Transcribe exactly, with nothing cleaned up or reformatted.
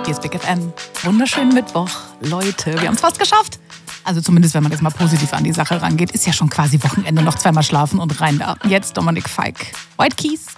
Hier ist Big F M. Wunderschönen Mittwoch. Leute, wir haben es fast geschafft. Also zumindest, wenn man jetzt mal positiv an die Sache rangeht, ist ja schon quasi Wochenende, noch zweimal schlafen und rein da. Jetzt Dominik Feick. White Keys